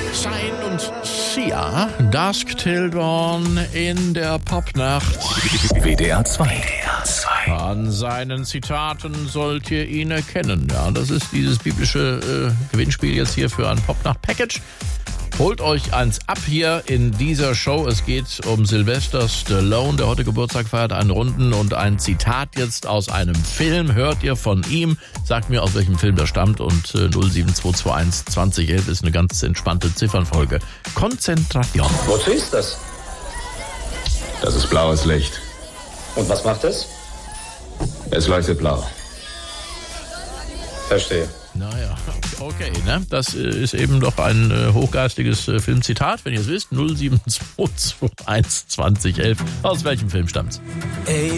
Zayn und Sia, Dusk Till Dawn in der Popnacht. WDR 2. An seinen Zitaten sollt ihr ihn erkennen. Ja, das ist dieses biblische Gewinnspiel jetzt hier für ein Popnacht-Package. Holt euch eins ab hier in dieser Show. Es geht um Sylvester Stallone, der heute Geburtstag feiert, einen Runden und ein Zitat jetzt aus einem Film. Hört ihr von ihm? Sagt mir, aus welchem Film das stammt. Und 07221 2011 ist eine ganz entspannte Ziffernfolge. Konzentration. Wozu ist das? Das ist blaues Licht. Und was macht es? Es leuchtet blau. Verstehe. Naja, okay, ne? Das ist eben doch ein hochgeistiges Filmzitat, wenn ihr es wisst. 07221 2011. Aus welchem Film stammt's? Ey,